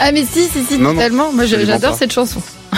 Ah mais si, totalement. Moi j'adore cette chanson.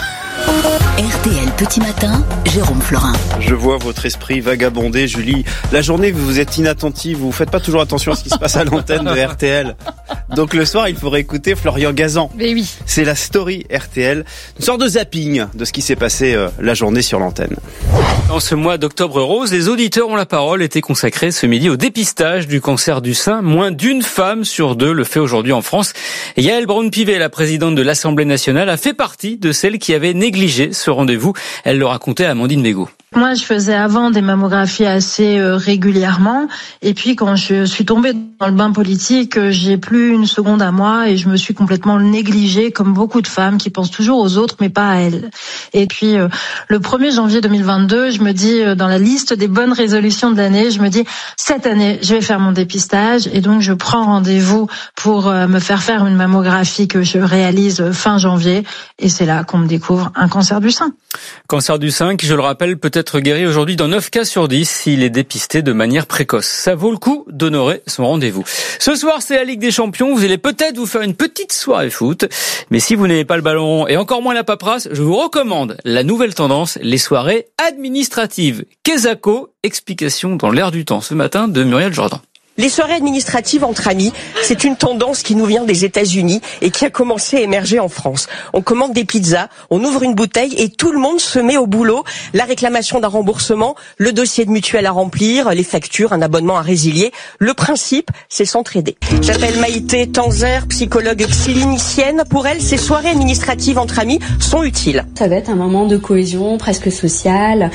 RTL Petit Matin, Jérôme Florin. Je vois votre esprit vagabonder, Julie. La journée, vous êtes inattentive, vous faites pas toujours attention à ce qui se passe à l'antenne de RTL. Donc le soir, il faudrait écouter Florian Gazan. Mais oui. C'est la story RTL, une sorte de zapping de ce qui s'est passé la journée sur l'antenne. En ce mois d'octobre rose, les auditeurs ont la parole était consacrée ce midi au dépistage du cancer du sein. Moins d'une femme sur deux le fait aujourd'hui en France. Et Yaël Braun-Pivet, la présidente de l'Assemblée nationale, a fait partie de celles qui avaient négligé ce rendez-vous. Elle le racontait à Amandine Bégaud. Moi, je faisais avant des mammographies assez régulièrement. Et puis, quand je suis tombée dans le bain politique, j'ai plus une seconde à moi et je me suis complètement négligée, comme beaucoup de femmes qui pensent toujours aux autres, mais pas à elles. Et puis, le 1er janvier 2022, je me dis, dans la liste des bonnes résolutions de l'année, je me dis, cette année, je vais faire mon dépistage. Et donc, je prends rendez-vous pour me faire une mammographie que je réalise fin janvier. Et c'est là qu'on me découvre un cancer du sein. Cancer du sein qui, je le rappelle, peut être guéri aujourd'hui dans 9 cas sur 10 s'il est dépisté de manière précoce. Ça vaut le coup d'honorer son rendez-vous. Ce soir, c'est la Ligue des Champions. Vous allez peut-être vous faire une petite soirée foot. Mais si vous n'aimez pas le ballon rond et encore moins la paperasse, je vous recommande la nouvelle tendance, les soirées administratives. Kesako, explication dans l'air du temps ce matin de Muriel Jordan. Les soirées administratives entre amis, c'est une tendance qui nous vient des États-Unis et qui a commencé à émerger en France. On commande des pizzas, on ouvre une bouteille et tout le monde se met au boulot. La réclamation d'un remboursement, le dossier de mutuelle à remplir, les factures, un abonnement à résilier. Le principe, c'est s'entraider. J'appelle Maïté Tanzer, psychologue clinicienne. Pour elle, ces soirées administratives entre amis sont utiles. Ça va être un moment de cohésion presque sociale.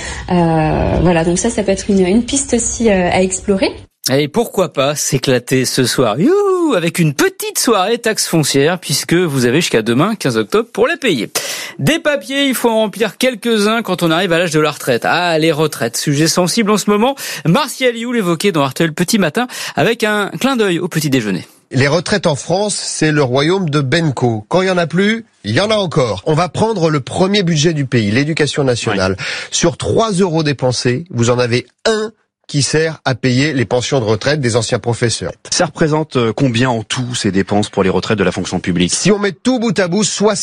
Voilà, donc ça peut être une piste aussi à explorer. Et pourquoi pas s'éclater ce soir avec une petite soirée taxe foncière puisque vous avez jusqu'à demain, 15 octobre, pour la payer. Des papiers, il faut en remplir quelques-uns quand on arrive à l'âge de la retraite. Ah, les retraites, sujet sensible en ce moment. Martial You l'évoquait dans RTL Petit Matin avec un clin d'œil au petit déjeuner. Les retraites en France, c'est le royaume de Benko. Quand il y en a plus, il y en a encore. On va prendre le premier budget du pays, l'éducation nationale. Oui. Sur 3 € dépensés, vous en avez un qui sert à payer les pensions de retraite des anciens professeurs. Ça représente combien en tout ces dépenses pour les retraites de la fonction publique ? Si on met tout bout à bout,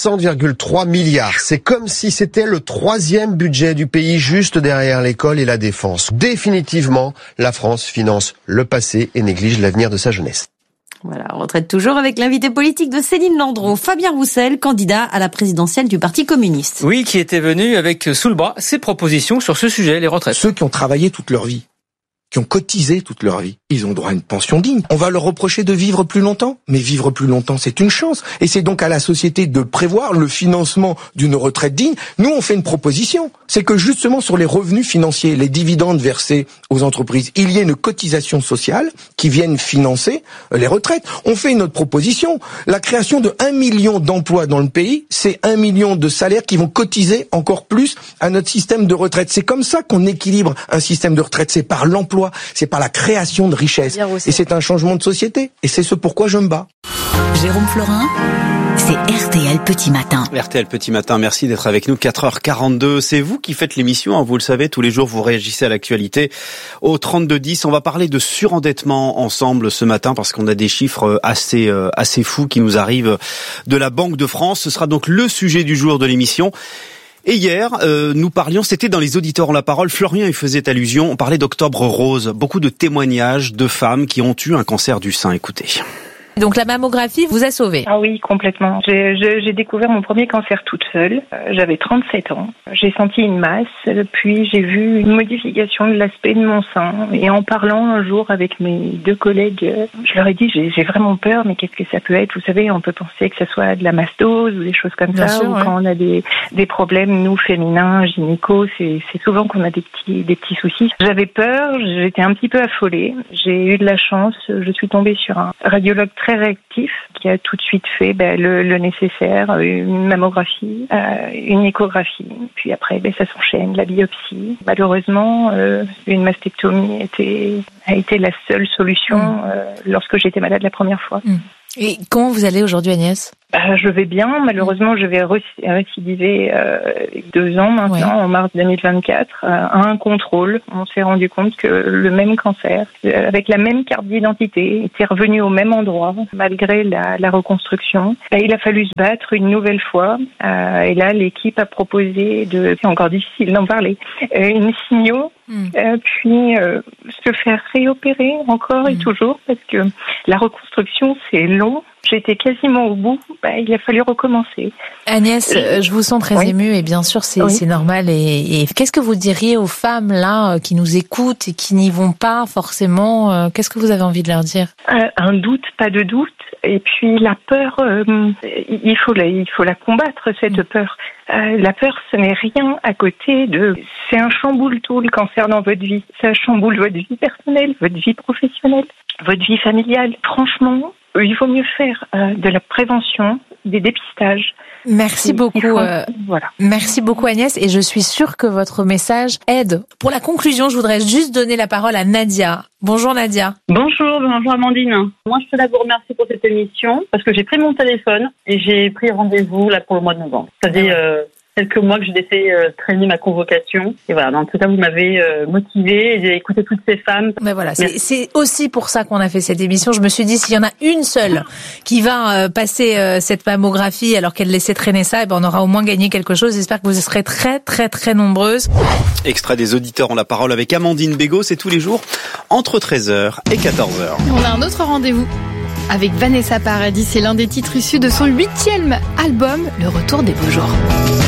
60,3 milliards. C'est comme si c'était le 3e budget du pays juste derrière l'école et la défense. Définitivement, la France finance le passé et néglige l'avenir de sa jeunesse. Voilà, retraite toujours avec l'invité politique de Céline Landreau, Fabien Roussel, candidat à la présidentielle du Parti communiste. Oui, qui était venu avec sous le bras ses propositions sur ce sujet, les retraites. Ceux qui ont travaillé toute leur vie, qui ont cotisé toute leur vie, ils ont droit à une pension digne. On va leur reprocher de vivre plus longtemps, mais vivre plus longtemps, c'est une chance. Et c'est donc à la société de prévoir le financement d'une retraite digne. Nous, on fait une proposition. C'est que justement sur les revenus financiers, les dividendes versés aux entreprises, il y ait une cotisation sociale qui vienne financer les retraites. On fait une autre proposition. La création de 1 million d'emplois dans le pays, c'est 1 million de salaires qui vont cotiser encore plus à notre système de retraite. C'est comme ça qu'on équilibre un système de retraite. C'est par l'emploi, c'est par la création de richesse. Et c'est un changement de société. Et c'est ce pourquoi je me bats. Jérôme Florin, c'est RTL Petit Matin. RTL Petit Matin, merci d'être avec nous. 4h42, c'est vous qui faites l'émission, hein, vous le savez, tous les jours vous réagissez à l'actualité. Au 3210, on va parler de surendettement ensemble ce matin parce qu'on a des chiffres assez fous qui nous arrivent de la Banque de France. Ce sera donc le sujet du jour de l'émission. Et hier, nous parlions, c'était dans les auditeurs ont la parole, Florian y faisait allusion, on parlait d'Octobre Rose, beaucoup de témoignages de femmes qui ont eu un cancer du sein, écoutez. Donc la mammographie vous a sauvé. Ah oui, complètement. J'ai découvert mon premier cancer toute seule. J'avais 37 ans. J'ai senti une masse, puis j'ai vu une modification de l'aspect de mon sein. Et en parlant un jour avec mes 2 collègues, je leur ai dit j'ai vraiment peur, mais qu'est-ce que ça peut être ? Vous savez, on peut penser que ça soit de la mastose ou des choses comme bien ça, sûr, ou ouais. Quand on a des problèmes, nous, féminins, gynéco, c'est souvent qu'on a des petits soucis. J'avais peur, j'étais un petit peu affolée. J'ai eu de la chance, je suis tombée sur un radiologue très réactif qui a tout de suite fait le nécessaire, une mammographie, une échographie, puis après ça s'enchaîne, la biopsie. Malheureusement, une mastectomie a été la seule solution lorsque j'étais malade la première fois. Et comment vous allez aujourd'hui, Agnès ? Je vais bien. Malheureusement, je vais récidiver 2 ans maintenant, en mars 2024, à un contrôle. On s'est rendu compte que le même cancer, avec la même carte d'identité, était revenu au même endroit, malgré la reconstruction. Et il a fallu se battre une nouvelle fois. Et là, l'équipe a proposé c'est encore difficile d'en parler, une chimio, puis se faire réopérer encore et toujours, parce que la reconstruction, c'est long. J'étais quasiment au bout, il a fallu recommencer. Agnès, je vous sens très émue et bien sûr c'est normal. Et qu'est-ce que vous diriez aux femmes là qui nous écoutent et qui n'y vont pas forcément ? Qu'est-ce que vous avez envie de leur dire ? Un doute, pas de doute. Et puis la peur, il faut la combattre, cette peur. La peur, ce n'est rien à côté c'est un chamboule tout, le cancer dans votre vie. Ça chamboule votre vie personnelle, votre vie professionnelle, votre vie familiale. Franchement, il vaut mieux faire de la prévention, des dépistages. Merci beaucoup. Merci beaucoup Agnès, et je suis sûre que votre message aide. Pour la conclusion, je voudrais juste donner la parole à Nadia. Bonjour Nadia. Bonjour Amandine. Moi, je tenais à vous remercier pour cette émission parce que j'ai pris mon téléphone et j'ai pris rendez-vous là pour le mois de novembre. Ça fait quelques mois que j'ai laissé traîner ma convocation. Et voilà, dans tout cas, vous m'avez motivée et j'ai écouté toutes ces femmes. Mais voilà, c'est aussi pour ça qu'on a fait cette émission. Je me suis dit, s'il y en a une seule qui va passer cette mammographie alors qu'elle laissait traîner ça, on aura au moins gagné quelque chose. J'espère que vous serez très, très, très nombreuses. Extrait des auditeurs ont la parole avec Amandine Bégaud. C'est tous les jours entre 13h et 14h. On a un autre rendez-vous avec Vanessa Paradis. C'est l'un des titres issus de son 8e album, Le Retour des Beaux Jours.